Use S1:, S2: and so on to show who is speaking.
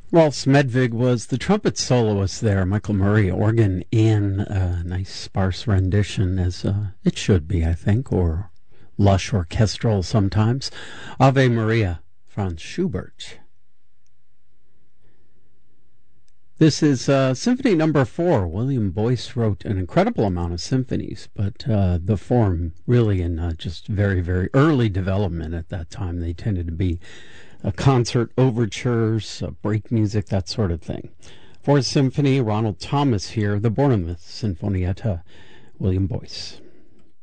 S1: Well, Smedvig was the trumpet soloist there. Michael Murray, organ in a nice sparse rendition, as it should be, I think, or lush orchestral sometimes. Ave Maria, Franz Schubert. This is Symphony Number 4. William Boyce wrote an incredible amount of symphonies, but the form really in just very, very early development at that time. They tended to be concert overtures, break music, that sort of thing. Fourth Symphony, Ronald Thomas here, the Bournemouth Sinfonietta, William Boyce.